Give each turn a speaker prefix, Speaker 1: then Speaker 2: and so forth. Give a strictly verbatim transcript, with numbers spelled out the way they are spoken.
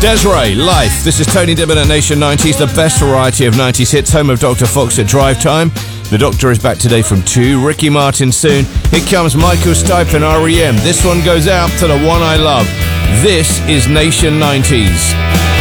Speaker 1: Des'ree, Life. This is Tony Dibben at Nation nineties, the best variety of nineties hits, home of Doctor Fox at Drive Time. The Doctor is back today from two. Ricky Martin soon. Here comes Michael Stipe and R E M. This one goes out to the one I love. This is Nation nineties.